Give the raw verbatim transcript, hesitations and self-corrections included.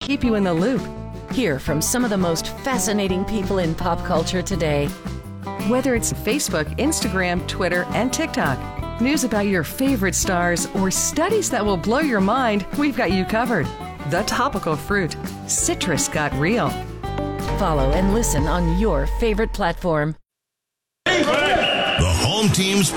keep you in the loop. Hear from some of the most fascinating people in pop culture today. Whether it's Facebook, Instagram, Twitter, and TikTok, news about your favorite stars, or studies that will blow your mind, we've got you covered. The Topical Fruit. Citrus got real. Follow and listen on your favorite platform. The home team's